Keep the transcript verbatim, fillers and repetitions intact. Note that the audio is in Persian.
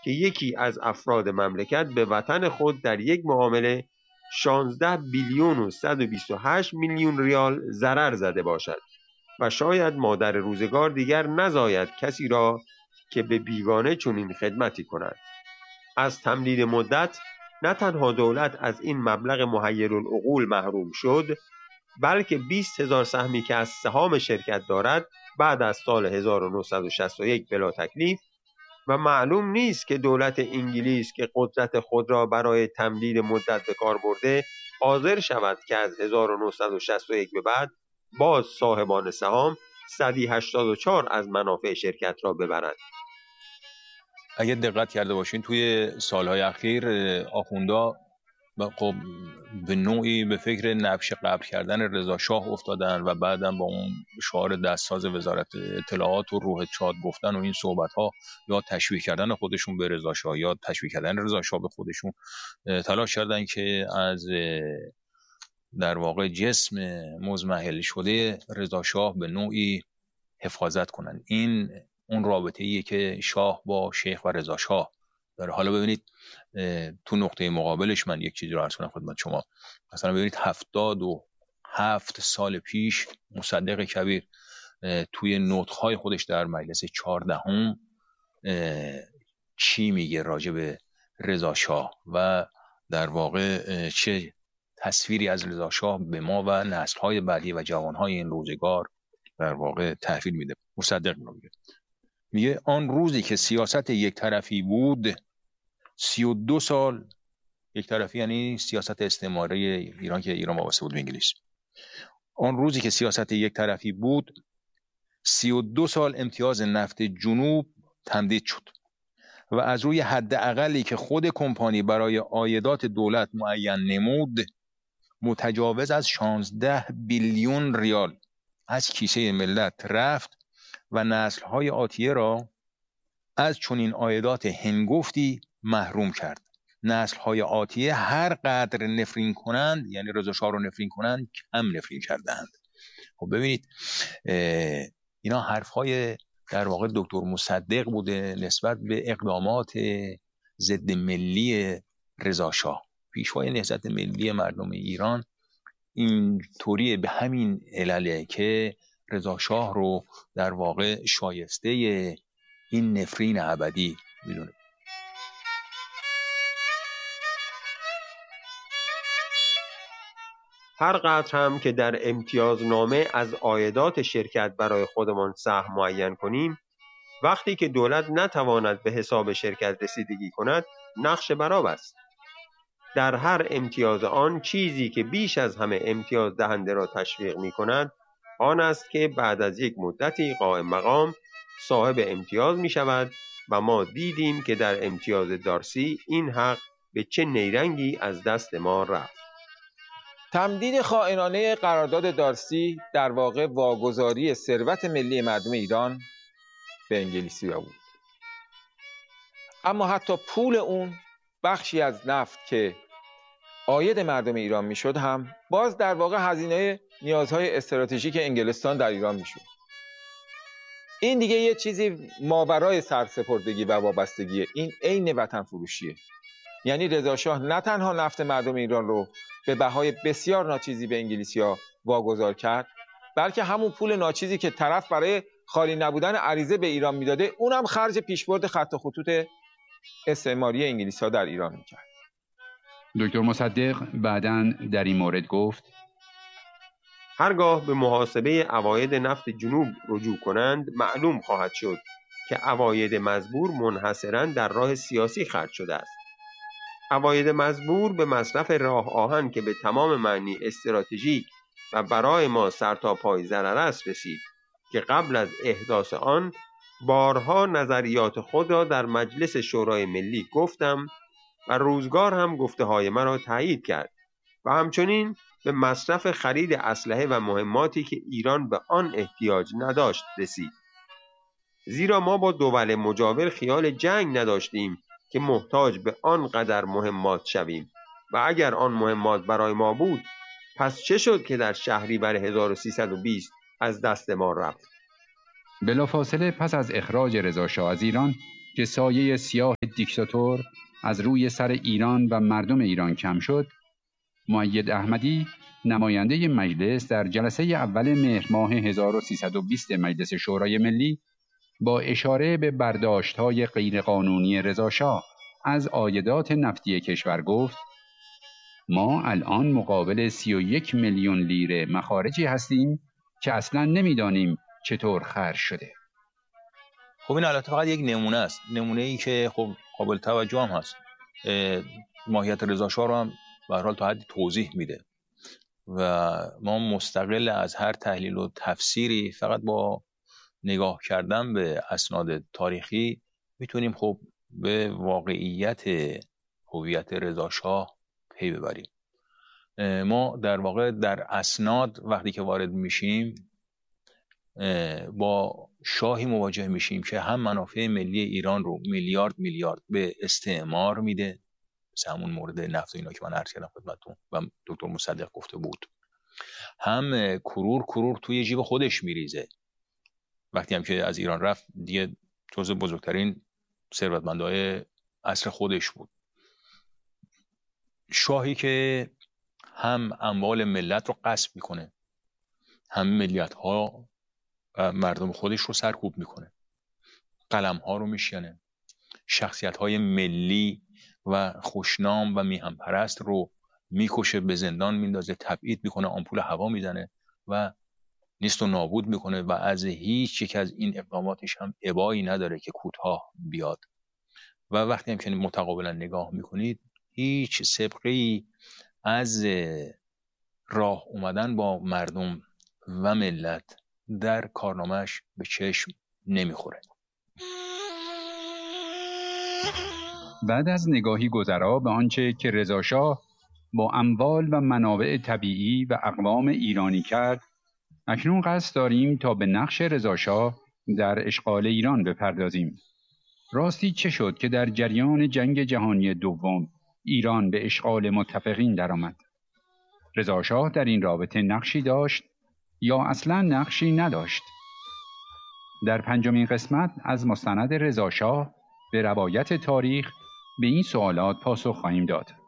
که یکی از افراد مملکت به وطن خود در یک معامله شانزده بیلیون و صد و بیست و هشت میلیون ریال ضرر زده باشد و شاید مادر روزگار دیگر نزاید کسی را که به بیگانه چنین خدمتی کند. از تمدید مدت نه تنها دولت از این مبلغ محیرالعقول محروم شد، بلکه بیست هزار سهمی که از سهام شرکت دارد بعد از سال هزار و نهصد و شصت و یک بلا تکلیف و معلوم نیست که دولت انگلیس که قدرت خود را برای تمدید مدت به کار برده حاضر شود که از هزار و نهصد و شصت و یک به بعد باز صاحبان سهام صد و هشتاد و چهار از منافع شرکت را ببرند. اگه دقت کرده باشین توی سالهای اخیر آخوندا خب به نوعی به فکر نبش قبل کردن رضا شاه افتادن و بعداً با اون شعار دستساز وزارت اطلاعات و روح چاد گفتن و این صحبت ها یا تشویق کردن خودشون به رضا شاه یا تشویق کردن رضا شاه به خودشون تلاش کردن که از در واقع جسم مزمحل شده رضا شاه به نوعی حفاظت کنن. این اون رابطه ایه که شاه با شیخ و رضا شاه داره. حالا ببینید تو نقطه مقابلش من یک چیزی رو عرض کنم خدمت شما. مثلا ببینید هفتاد و هفت سال پیش مصدق کبیر توی نطق‌های خودش در مجلس چهاردهم چی میگه راجع به رضا شاه و در واقع چه تصویری از رضا شاه به ما و نسل‌های بعدی و جوان‌های این روزگار در واقع تحویل میده. مصدق میگه میگه آن روزی که سیاست یک طرفی بود، سی و دو سال یک طرفی یعنی سیاست استعماری ایران که ایران وابسته بود به انگلیس، آن روزی که سیاست یک طرفی بود سی و دو سال امتیاز نفت جنوب تمدید شد و از روی حد اقلی که خود کمپانی برای عایدات دولت معین نمود متجاوز از شانزده بیلیون ریال از کیسه ملت رفت و نسل‌های آتیه را از چنین عایدات هنگفتی محروم کرد. نسل‌های آتیه هر قدر نفرین کنند، یعنی رضا شاه رو نفرین کنند، کم نفرین کردند. خب ببینید اینا حرف‌های در واقع دکتر مصدق بوده نسبت به اقدامات ضد ملی رضا شاه. پیشوای نهضت ملی مردم ایران این طوریه به همین علله که رضا شاه رو در واقع شایسته این نفرین ابدی میدونه. هر قدر هم که در امتیازنامه از عایدات شرکت برای خودمان سهم معین کنیم، وقتی که دولت نتواند به حساب شرکت رسیدگی کند نقش برآب است. در هر امتیاز آن چیزی که بیش از همه امتیاز دهنده را تشویق می کند آن است که بعد از یک مدتی قائم مقام صاحب امتیاز می شود و ما دیدیم که در امتیاز دارسی این حق به چه نیرنگی از دست ما رفت. تمدید خائنانه قرارداد دارسی در واقع واگذاری ثروت ملی مردم ایران به انگلیسی‌ها بود. اما حتی پول اون بخشی از نفت که عاید مردم ایران میشد هم باز در واقع هزینه نیازهای استراتژیک انگلستان در ایران میشد. این دیگه یه چیزی ماورای سرسپردگی و وابستگیه. این عین وطن فروشیه. یعنی رضا شاه نه تنها نفت مردم ایران رو به بهای بسیار ناچیزی به انگلیسی‌ها واگذار کرد، بلکه همون پول ناچیزی که طرف برای خالی نبودن عریضه به ایران میداده اونم خرج پیشبرد خط و خطوط استعماری انگلیس‌ها در ایران میکرد. دکتر مصدق بعداً در این مورد گفت هرگاه به محاسبه عواید نفت جنوب رجوع کنند معلوم خواهد شد که عواید مزبور منحصراً در راه سیاسی خرج شده است. عواید مزبور به مصرف راه آهن که به تمام معنی استراتژیک و برای ما سرتاپای ضرر است رسید که قبل از احداث آن بارها نظریات خود را در مجلس شورای ملی گفتم و روزگار هم گفته های مرا تایید کرد و همچنین به مصرف خرید اسلحه و مهماتی که ایران به آن احتیاج نداشت رسید. زیرا ما با دول مجاور خیال جنگ نداشتیم که محتاج به آن قدر مهمات شویم و اگر آن مهمات برای ما بود پس چه شد که در شهریور هزار و سیصد و بیست از دست ما رفت؟ بلافاصله پس از اخراج رضا شاه از ایران، که سایه سیاه دیکتاتور از روی سر ایران و مردم ایران کم شد، مؤید احمدی نماینده مجلس در جلسه اول مهر ماه هزار و سیصد و بیست مجلس شورای ملی با اشاره به برداشت‌های غیرقانونی رضاشاه از عایدات نفتی کشور گفت: ما الان مقابل سی و یک میلیون لیره مخارجی هستیم که اصلا نمیدانیم چطور خرج شده. خب این البته فقط یک نمونه است، نمونه ای که خب قابل توجه هم هست. ماهیت رضاشاه رو هم به هر حال تا حدی توضیح میده و ما مستقل از هر تحلیل و تفسیری فقط با نگاه کردن به اسناد تاریخی میتونیم خب به واقعیت هویت رضاشاه پی ببریم. ما در واقع در اسناد وقتی که وارد میشیم با شاهی مواجه میشیم که هم منافع ملی ایران رو میلیارد میلیارد به استعمار میده، مثل همون مورد نفت و اینا که من عرض کردم خدمتتون و دکتر مصدق گفته بود، هم کرور کرور توی جیب خودش میریزه. وقتی هم که از ایران رفت دیگه جزو بزرگترین ثروتمندای عصر خودش بود. شاهی که هم اموال ملت رو غصب میکنه، هم ملیت ها مردم خودش رو سرکوب میکنه، قلم ها رو میشکنه، شخصیت های ملی و خوشنام و میهم پرست رو میکشه، به زندان میندازه، تبعید میکنه، آمپول هوا میزنه و نیست و نابود میکنه و از هیچ یک از این اقداماتش هم ابایی نداره که کوتاه بیاد. و وقتی هم که متقابلا نگاه میکنید هیچ سابقه‌ای از راه اومدن با مردم و ملت در کارنامه‌اش به چشم نمیخوره. بعد از نگاهی گذرا به آنچه که رضاشاه با اموال و منابع طبیعی و اقوام ایرانی کرد، اکنون قصد داریم تا به نقش رضاشاه در اشغال ایران بپردازیم. راستی چه شد که در جریان جنگ جهانی دوم ایران به اشغال متفقین درآمد؟ رضاشاه در این رابطه نقشی داشت یا اصلا نقشی نداشت؟ در پنجمین قسمت از مستند رضاشاه به روایت تاریخ به این سوالات پاسخ خواهیم داد.